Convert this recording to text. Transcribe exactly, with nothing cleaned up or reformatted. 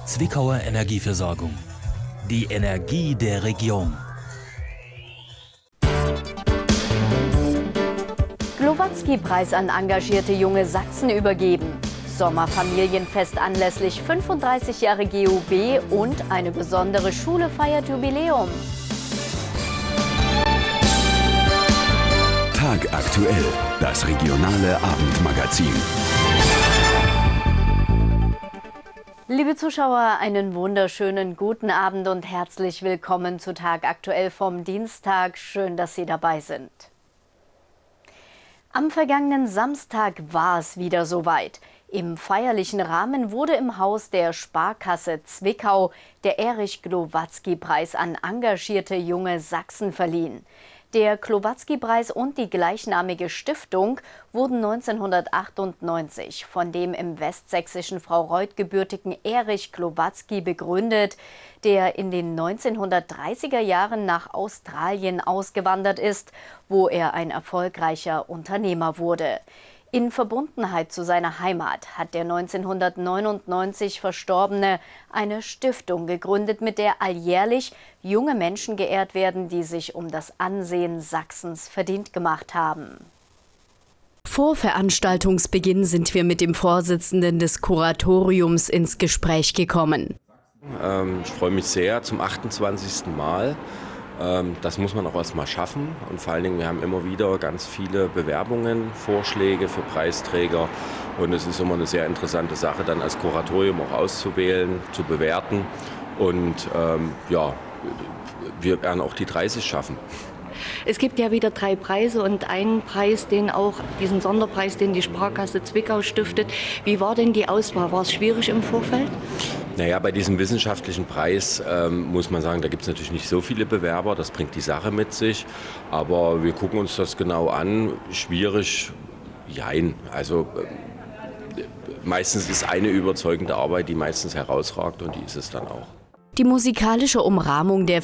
Zwickauer Energieversorgung. Die Energie der Region. Glowatzki-Preis an engagierte junge Sachsen übergeben. Sommerfamilienfest anlässlich fünfunddreißig Jahre G U B und eine besondere Schule feiert Jubiläum. Tag aktuell, das regionale Abendmagazin. Liebe Zuschauer, einen wunderschönen guten Abend und herzlich willkommen zu Tag aktuell vom Dienstag. Schön, dass Sie dabei sind. Am vergangenen Samstag war es wieder soweit. Im feierlichen Rahmen wurde im Haus der Sparkasse Zwickau der Erich-Glowatzki-Preis an engagierte junge Sachsen verliehen. Der Glowatzki-Preis und die gleichnamige Stiftung wurden neunzehnhundertachtundneunzig von dem im westsächsischen Fraureuth gebürtigen Erich Glowatzki begründet, der in den neunzehnhundertdreißiger Jahren nach Australien ausgewandert ist, wo er ein erfolgreicher Unternehmer wurde. In Verbundenheit zu seiner Heimat hat der neunzehnhundertneunundneunzig Verstorbene eine Stiftung gegründet, mit der alljährlich junge Menschen geehrt werden, die sich um das Ansehen Sachsens verdient gemacht haben. Vor Veranstaltungsbeginn sind wir mit dem Vorsitzenden des Kuratoriums ins Gespräch gekommen. Ähm, ich freue mich sehr zum achtundzwanzigsten Mal. Das muss man auch erstmal schaffen und vor allen Dingen, wir haben immer wieder ganz viele Bewerbungen, Vorschläge für Preisträger und es ist immer eine sehr interessante Sache, dann als Kuratorium auch auszuwählen, zu bewerten und ähm, ja, wir werden auch die dreißig schaffen. Es gibt ja wieder drei Preise und einen Preis, den auch, diesen Sonderpreis, den die Sparkasse Zwickau stiftet. Wie war denn die Auswahl? War es schwierig im Vorfeld? Naja, bei diesem wissenschaftlichen Preis ähm, muss man sagen, da gibt es natürlich nicht so viele Bewerber, das bringt die Sache mit sich. Aber wir gucken uns das genau an. Schwierig, jein. Also äh, meistens ist eine überzeugende Arbeit, die meistens herausragt und die ist es dann auch. Die musikalische Umrahmung der